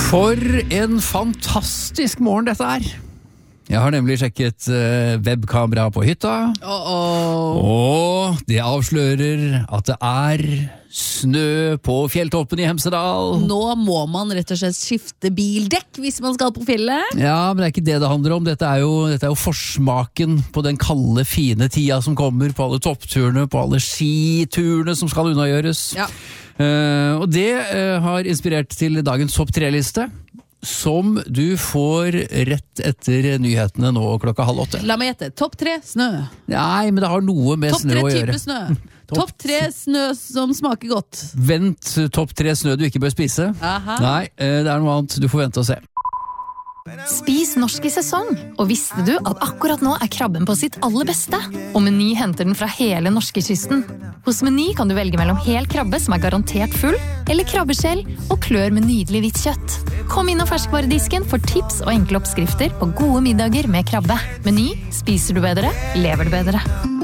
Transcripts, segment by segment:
For en fantastisk morgen dette er. Jeg har nemlig sjekket webkamera på hytta, og det avslører at det er snø på fjelltoppen i Hemsedal. Nå må man rett og slett skifte bildekk hvis man skal på fjellet. Ja, men det er ikke det det handler om. Dette er jo forsmaken på den kalde, fine tida som kommer, på alle toppturene, på alle skiturene som skal unnagjøres. Ja. Og det har inspirert til dagens topp 3-liste, som du får rett etter nyhetene nå klokka 7:30. La meg gjette. Topp 3 snø. Nei, men det har noe med snø å gjøre. Topp 3 type snø. Topp 3 snø som smaker godt. Vent, topp 3 snø du ikke bør spise. Aha. Nei, det er noe annet. Du får vente og se. Spis norsk i sesong, og visste du at akkurat nå er krabben på sitt aller beste? Og Meny henter den fra hele norskekysten. Hos Meny kan du velge mellom hel krabbe som er garantert full, eller krabbeskjell og klør med nydelig hvitt kjøtt. Kom inn av ferskvaredisken for tips og enkle oppskrifter på gode middager med krabbe. Meny, spiser du bedre, lever du bedre.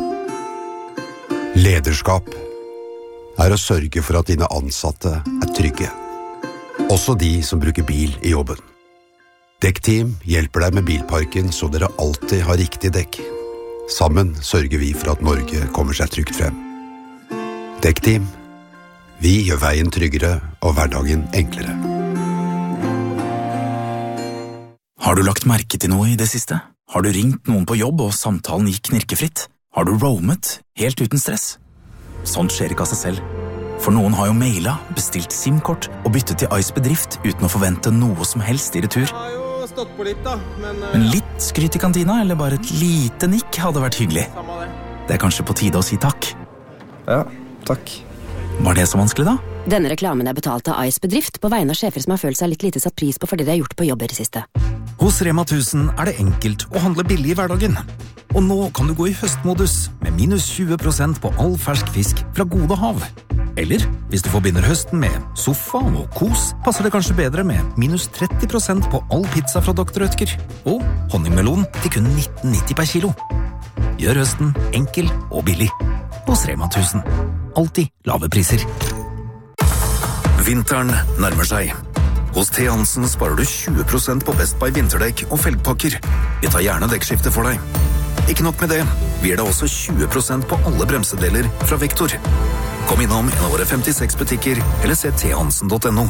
Lederskap er å sørge for at dine ansatte er trygge. Også de som bruker bil i jobben. Dekkteam hjelper deg med bilparken så dere alltid har riktig dekk. Sammen sørger vi for at Norge kommer seg trygt frem. Dekkteam. Vi gjør veien tryggere og hverdagen enklere. Har du lagt merke til noe i det siste? Har du ringt noen på jobb og samtalen gikk knirkefritt? Har du roamet helt uten stress? Sånt skjer ikke av seg selv. For noen har jo mailet, bestilt SIM-kort og byttet til Ice Bedrift uten å forvente noe som helst i retur. Stått på litt da, Men litt skryt i kantina, eller bare et lite nikk hadde vært hyggelig. Det er kanskje på tide å si takk. Ja, takk. Var det så vanskelig da? Denne reklamen er betalt av Ice Bedrift på vegne av sjefer som har følt seg litt lite satt pris på for det de har gjort på jobb i det siste. Hos Rema 1000 er det enkelt å handle billig i hverdagen. Og nå kan du gå i høstmodus med minus 20% på all fersk fisk fra Gode Hav. Eller, hvis du forbinder høsten med sofa og kos, passer det kanskje bedre med minus 30% på all pizza fra Dr. Oetker. Og honningmelon til kun 19,90 per kilo. Gjør høsten enkel og billig. Hos Rema 1000. Alltid lave priser. Vinteren nærmer seg. Hos T. Hansen sparer du 20% på Best Buy vinterdekk og felgpakker. Vi tar gjerne dekkskifte for deg. Ikke nok med det, vi gir deg også 20% på alle bremsedeler fra Vektor. Kom innom en av våre 56 butikker, eller se thansen.no.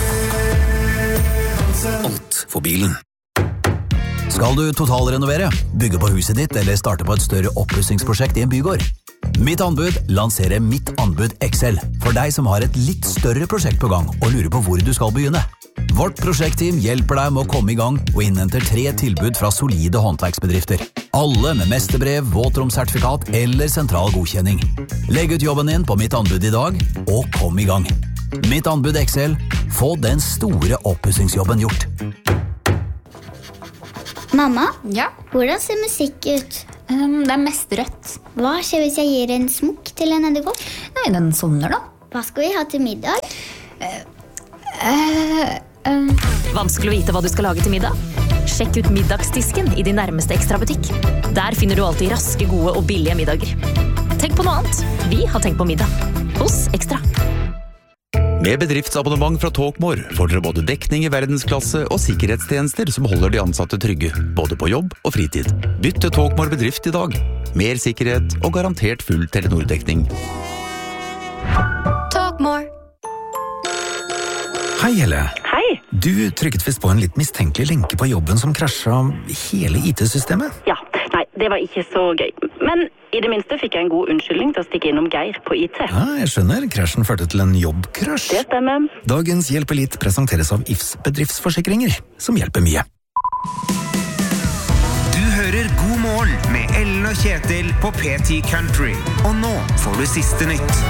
Alt for bilen. Skal du totalrenovere, bygge på huset ditt eller starte på et større oppussingsprosjekt i en bygård? Mitt anbud lanserer Mitt anbud XL for deg som har et litt større prosjekt på gang og lurer på hvor du skal begynne. Vårt prosjektteam hjelper deg med å komme i gang og innhenter 3 tilbud fra solide håndverksbedrifter. Alle med mesterbrev, våtromsertifikat eller sentral godkjenning. Legg ut jobben din på Mitt anbud i dag, og kom i gang. Mitt anbud XL. Få den store oppussingsjobben gjort. Mamma, Ja, hvordan ser musikk ut? det er mest rødt. Hva skjer hvis jeg gir en smokk til en edderkopp? Nei, den sovner da. Hva skal vi ha til middag? Vanskelig å vite hva du skal lage til middag? Sjekk ut middagsdisken i din nærmeste ekstrabutikk. Der finner du alltid raske, gode og billige middager. Tenk på noe annet. Vi har tenkt på middag. Hos Ekstra. Med bedriftsabonnement fra Talkmore får dere både dekning i verdensklasse og sikkerhetstjenester som holder de ansatte trygge, både på jobb og fritid. Bytt til Talkmore bedrift i dag. Mer sikkerhet og garantert full Telenor-dekning. Talkmore. Hei, Helle. Hei. Du trykket visst på en litt mistenkelig lenke på jobben som krasjet hele IT-systemet. Ja, nei, det var ikke så gøy. Men i det minste fikk jeg en god unnskyldning til å stikke innom Geir på IT. Ja, jeg skjønner. Krasjen førte til en jobbkrasj. Det stemmer. Dagens Hjelp Elite presenteres av IFS bedriftsforsikringer, som hjelper mye. Du hører God morgen med Ellen og Kjetil på PT Country. Og nå får du siste nytt.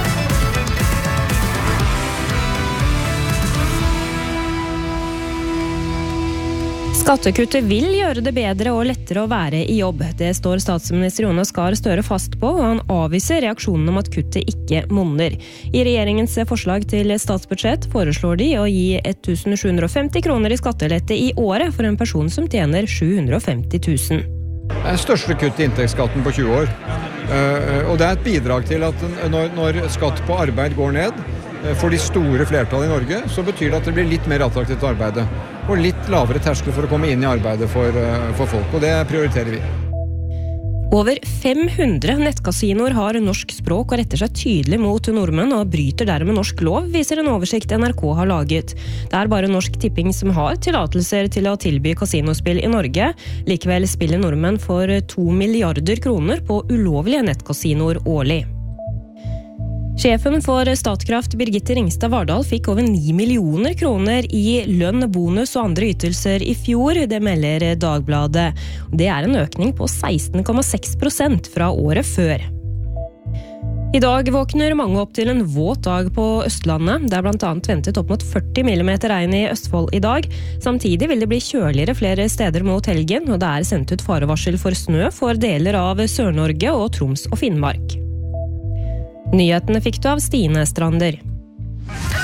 Skattekuttet vil gjøre det bedre og lettere å være i jobb. Det står statsminister Jonas Gahr Støre fast på, og han avviser reaksjonen om at kuttet ikke monner. I regjeringens forslag til statsbudsjett foreslår de å gi 1.750 kroner i skattelette i året for en person som tjener 750 000. Det er største kutt i inntektsskatten på 20 år. Og det er et bidrag til at når skatt på arbeid går ned, for de store flertallet i Norge, så betyr det at det blir litt mer attraktivt å arbeide. Og litt lavere terskel for å komme inn i arbeidet for folk, og det prioriterer vi. Over 500 nettkasinoer har norsk språk og retter seg tydelig mot nordmenn og bryter dermed norsk lov, viser en oversikt NRK har laget. Det bare Norsk Tipping som har tillatelser til å tilby kasinospill i Norge. Likevel spiller nordmenn for 2 milliarder kroner på ulovlige nettkasinoer årlig. Sjefen for Statkraft, Birgitte Ringstad Vardal, fikk over 9 millioner kroner i lønn, bonus og andre ytelser i fjor, det melder Dagbladet. Det en økning på 16,6% fra året før. I dag våkner mange opp til en våt dag på Østlandet. Det blant annet ventet opp mot 40 mm regn i Østfold i dag. Samtidig vil det bli kjøligere flere steder mot helgen, og det sendt ut farevarsel for snø for deler av Sør-Norge og Troms og Finnmark. Nyhetene fikk du av Stine Strander.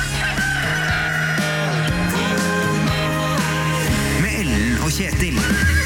Med Ellen og Kjetil.